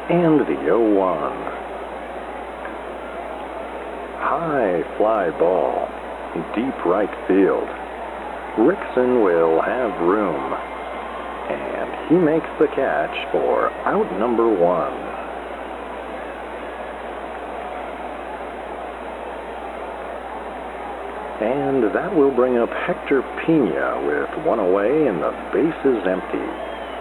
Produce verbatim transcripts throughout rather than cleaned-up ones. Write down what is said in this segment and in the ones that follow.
And the oh one. High fly ball, deep right field. Rickson will have room, and he makes the catch for out number one. And that will bring up Hector Pena with one away and the bases empty.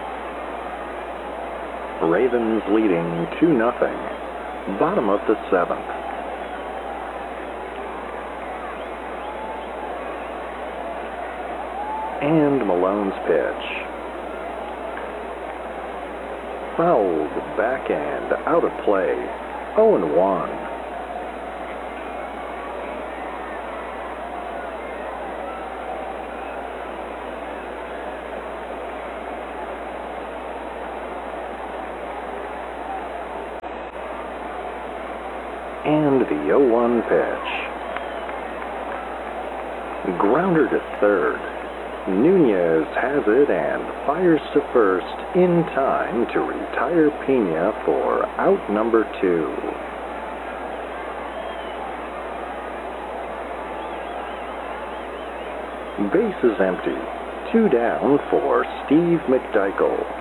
Ravens leading two nothing. Bottom of the seventh. And Malone's pitch. Fouled back and out of play. oh and one. And the oh one pitch. Grounder to third. Nunez has it and fires to first in time to retire Pena for out number two. Base is empty. Two down for Steve McDykel.